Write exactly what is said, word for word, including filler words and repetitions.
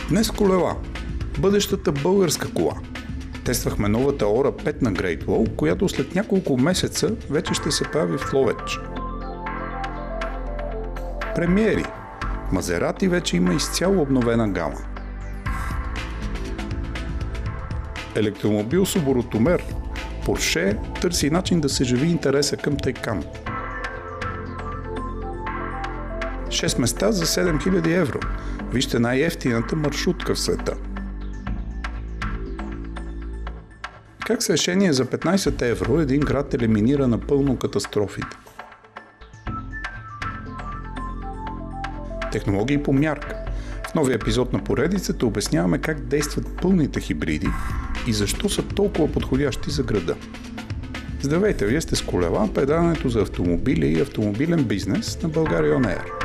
Днес колела. Бъдещата българска кола. Тествахме новата Ора пет на Great Wall, която след няколко месеца вече ще се прави в Ловеч. Премиери. Мазерати вече има изцяло обновена гама. Електромобил с оборотомер. Порше търси начин да се живи интереса към Тайкан. шест места за седем хиляди евро. Вижте най-евтината маршрутка в света. Как с решение за петнайсет евро един град елиминира напълно катастрофите? Технологии по мярка. В новия епизод на поредицата обясняваме как действат пълните хибриди и защо са толкова подходящи за града. Здравейте, вие сте с колела, предаването за автомобили и автомобилен бизнес на България On Air.